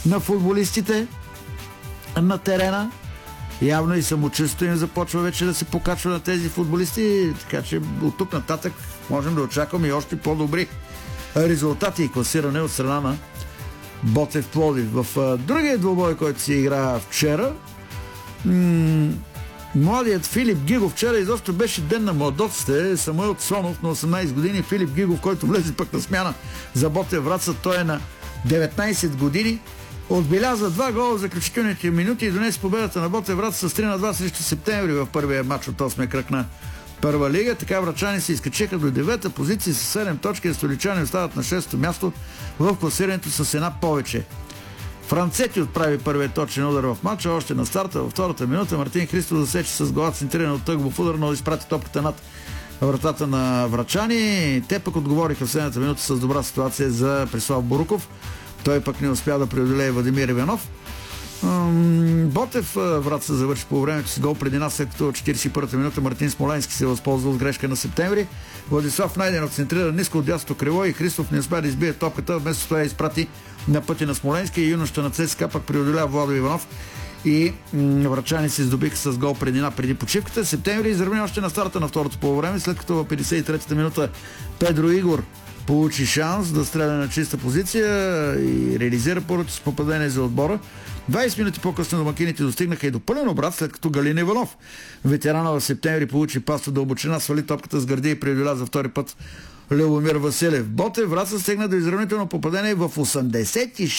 на футболистите на терена. Явно и самочувствието им започва вече да се покачва на тези футболисти, така че от тук нататък можем да очакваме и още по-добри резултати и класиране от страна на Ботев Пловдив. В другия двубой, който се игра вчера, младият Филип Гигов, вчера изобщо беше ден на младоците. Самуил Цонов на 18 години, Филип Гигов, който влезе пък на смяна за Ботев Враца, той е на 19 години. Отбеляза 2 гола в заключителните минути и донес победата на Ботев Враца с 3-2 срещу Септември в първия матч от 8-я кръг на Първа лига. Така врачани се изкачиха до 9-та позиция с 7 точки, а столичани остават на 6-то място в класирането с една повече. Францети отправи първият точен удар в матча, още на старта във втората минута. Мартин Христов засече с гола центриран от Тъгбов удар, но изпрати топката над вратата на врачани. Те пък отговориха в следната минута с добра ситуация за Преслав Боруков. Той пък не успя да преодолее Владимир Иванов. Ботев Враца завърши по времето с гол преди нас, след като 41-та минута Мартин Смоленски се възползва от грешка на Септември. Владислав Найденов центрира ниско от дясното крило и Христов не успя да избие топката, вместо това изпрати на пътя на Смоленски и юношата на ЦСКА пък преодоля Владо Иванов и врачани се здобиха с гол преди почивката. Септември изравни още на старта на второто полувреме, след като в 53-та минута Педро Игор получи шанс да стреля на чиста позиция и реализира първото с попадение за отбора. 20 минути по-късно домакините достигнаха и до пълен обрат, след като Галин Иванов, ветерана в Септември, получи пас от дълбочина, свали топката с гърди и преодоля за втори път Любомир Василев. Ботев Враца стигна до изравнително попадение в 86